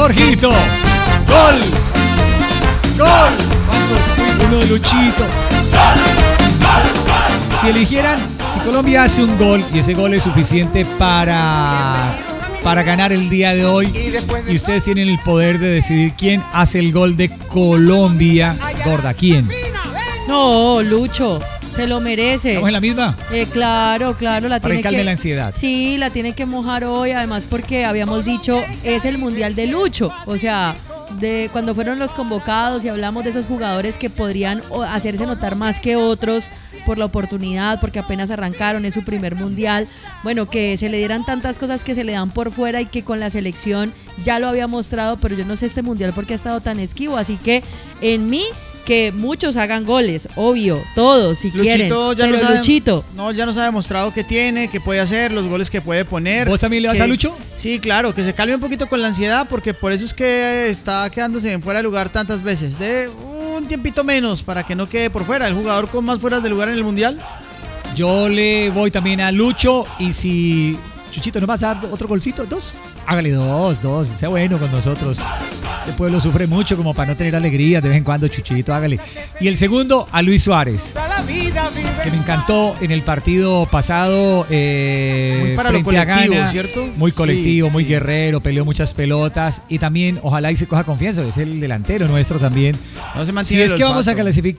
Jorgito. Gol. Gol. ¿Cuántos? Uno de Luchito. Si eligieran, si Colombia hace un gol y ese gol es suficiente para ganar el día de hoy y ustedes tienen el poder de decidir quién hace el gol de Colombia, gorda, ¿quién? No, Lucho, se lo merece. ¿Estamos en la misma? Claro, la para tiene que calme que... la ansiedad. Sí, la tiene que mojar hoy, además porque habíamos dicho, es el Mundial de Lucho, o sea... de cuando fueron los convocados y hablamos de esos jugadores que podrían hacerse notar más que otros por la oportunidad, porque apenas arrancaron, es su primer mundial, bueno, que se le dieran tantas cosas que se le dan por fuera y que con la selección ya lo había mostrado, pero yo no sé este mundial por qué ha estado tan esquivo, así que en mí que muchos hagan goles, obvio, todos si Luchito quieren, ya pero sabe, Luchito. No, ya nos ha demostrado que tiene, que puede hacer, los goles que puede poner. ¿Vos también le vas a Lucho? Sí, claro, que se calme un poquito con la ansiedad, porque por eso es que está quedándose en fuera de lugar tantas veces. De un tiempito menos para que no quede por fuera, el jugador con más fueras de lugar en el Mundial. Yo le voy también a Lucho y si... Chuchito, ¿no vas a dar otro golcito? ¿Dos? Hágale dos, sea bueno con nosotros. Este pueblo sufre mucho como para no tener alegría de vez en cuando, Chuchito, hágale. Y el segundo, a Luis Suárez, que me encantó en el partido pasado muy para lo frente a colectivo, Ghana, ¿cierto? muy colectivo, Sí, muy sí. guerrero, peleó muchas pelotas y también ojalá y se coja confianza, es el delantero nuestro también. No se Si mantiene es el que vamos a olfato.